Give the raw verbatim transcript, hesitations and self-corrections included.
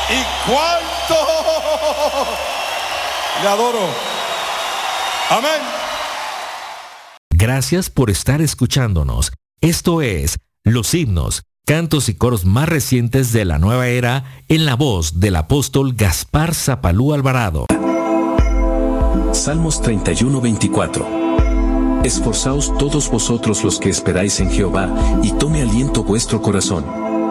¿Y cuánto le adoro? Amén. Gracias por estar escuchándonos. Esto es Los Himnos, cantos y coros más recientes de la nueva era en la voz del apóstol Gaspar Zapalú Alvarado. Salmos treinta y uno, veinticuatro. Esforzaos todos vosotros los que esperáis en Jehová, y tome aliento vuestro corazón.